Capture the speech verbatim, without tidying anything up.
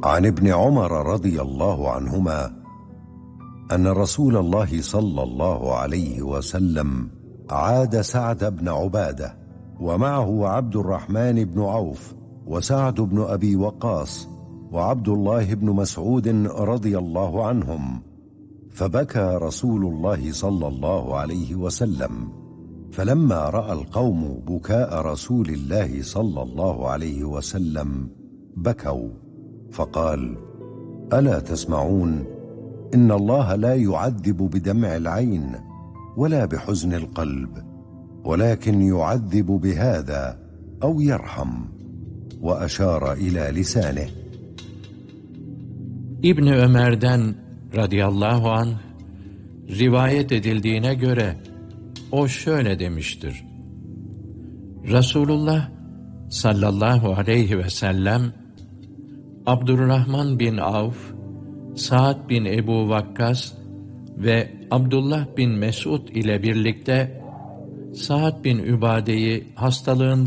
عن ابن عمر رضي الله عنهما أن رسول الله صلى الله عليه وسلم عاد سعد بن عبادة ومعه عبد الرحمن بن عوف وسعد بن أبي وقاص وعبد الله بن مسعود رضي الله عنهم، فبكى رسول الله صلى الله عليه وسلم، فلما رأى القوم بكاء رسول الله صلى الله عليه وسلم بكوا، فقال: ألا تسمعون؟ إن الله لا يعذب بدمع العين ولا بحزن القلب، ولكن يعذب بهذا أو يرحم. وأشار إلى لسانه. İbni Ömer'den radıyallahu anh rivayet edildiğine göre o şöyle demiştir: Resulullah sallallahu aleyhi ve sellem Abdurrahman bin Avf, Sa'd bin Ebu Vakkas ve Abdullah bin Mesud ile birlikte Sa'd bin Übade'yi hastalığında